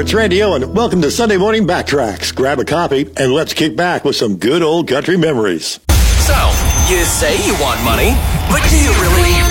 it's Randy Owen. Welcome to Sunday Morning Backtracks. Grab a copy and let's kick back with some good old country memories. So, you say you want money, but do you really?